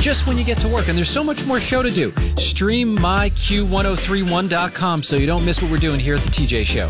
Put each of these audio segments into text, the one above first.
just when you get to work. And there's so much more show to do. Stream myq1031.com so you don't miss what we're doing here at the TJ Show.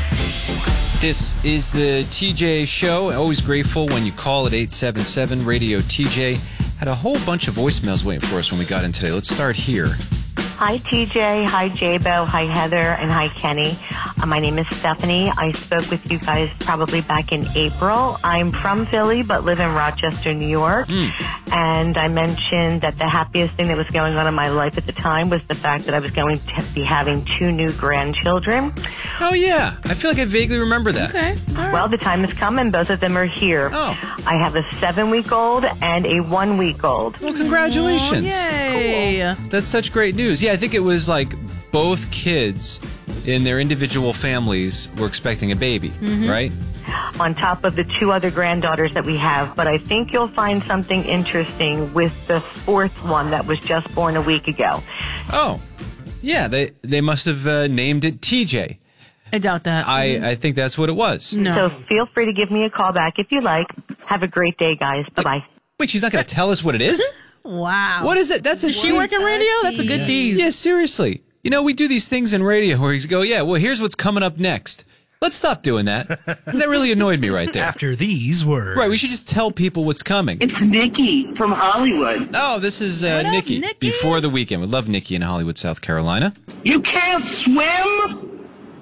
This is the TJ Show. Always grateful when you call at 877 Radio TJ. Had a whole bunch of voicemails waiting for us when we got in today. Let's start here. Hi, TJ. Hi, J-Bo. Hi, Heather. And hi, Kenny. My name is Stephanie. I spoke with you guys probably back in April. I'm from Philly, but live in Rochester, New York. And I mentioned that the happiest thing that was going on in my life at the time was the fact that I was going to be having 2 new grandchildren. Oh, yeah. I feel like I vaguely remember that. Okay. All right. Well, the time has come, and both of them are here. Oh. I have a 7-week-old and a 1-week-old. Well, congratulations. Yay. Cool. That's such great news. Yeah, I think it was like both kids in their individual families were expecting a baby, right? On top of the 2 other granddaughters that we have. But I think you'll find something interesting with the 4th one that was just born a week ago. Oh, yeah. They must have named it TJ. I doubt that. I think that's what it was. No. So feel free to give me a call back if you like. Have a great day, guys. Bye-bye. Wait, she's not going to tell us what it is? Wow. What is it? That's a Does she work in radio? That's a good tease. Yeah, seriously. You know, we do these things in radio where you go, yeah, well, here's what's coming up next. Let's stop doing that. That really annoyed me right there. After these words. Right, we should just tell people what's coming. It's Nikki from Hollywood. Oh, this is Nikki. Nikki? Before the weekend. We love Nikki in Hollywood, South Carolina. You can't swim?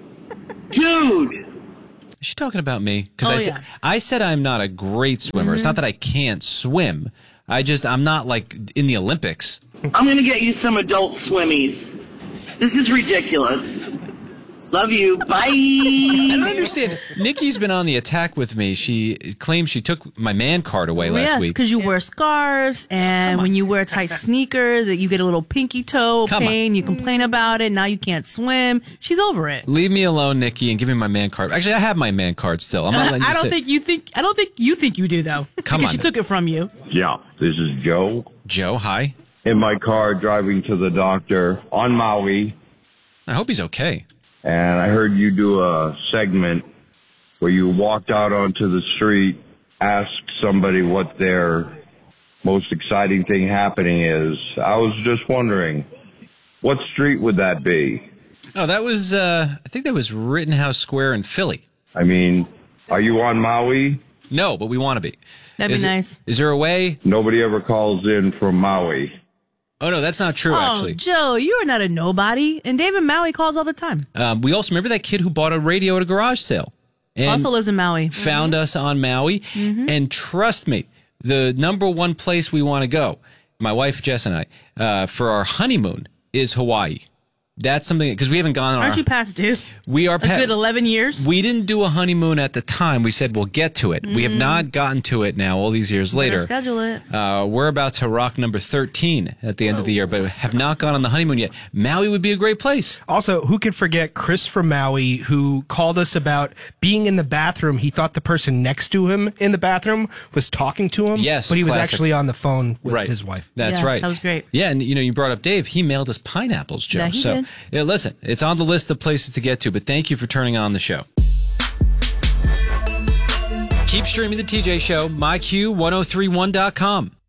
Dude. Is she talking about me? Because Oh, I said I'm not a great swimmer. It's not that I can't swim. I'm not like in the Olympics. I'm going to get you some adult swimmies. This is ridiculous. Love you. Bye. I don't understand. Nikki's been on the attack with me. She claims she took my man card away last week. Yes, because you wear scarves, and when you wear tight sneakers, you get a little pinky toe pain. You complain about it. Now you can't swim. She's over it. Leave me alone, Nikki, and give me my man card. Actually, I have my man card still. I'm not letting you I don't think you think you do though. Come because on. she took it from you. Yeah, this is Joe. Joe, hi. In my car driving to the doctor on Maui, I hope he's okay. and I heard you do a segment where you walked out onto the street, asked somebody what their most exciting thing happening is. I was just wondering, what street would that be? Oh, that was, I think that was Rittenhouse Square in Philly. I mean, are you on Maui? No, but we want to be. That'd be nice. Is there a way? Nobody ever calls in from Maui. Oh, no, that's not true, actually. Joe, you are not a nobody. And David Maui calls all the time. We also remember that kid who bought a radio at a garage sale. And Also lives in Maui. found us on Maui. And trust me, the number one place we want to go, my wife Jess and I, for our honeymoon is Hawaii. That's something, because we haven't gone on Aren't you past due? We are A good 11 years? We didn't do a honeymoon at the time. We said we'll get to it. We have not gotten to it now all these years Better later. schedule it. We're about to rock number 13 at the end of the year, but have not gone on the honeymoon yet. Maui would be a great place. Also, who could forget Chris from Maui, who called us about being in the bathroom. He thought the person next to him in the bathroom was talking to him. Yes, but he was classic. actually on the phone with Right. his wife. That's Yes, right. that was great. Yeah, and you brought up Dave. He mailed us pineapples, Joe. Yeah, he so did. yeah, listen, it's on the list of places to get to, but thank you for turning on the show. Keep streaming the TJ Show, myq1031.com.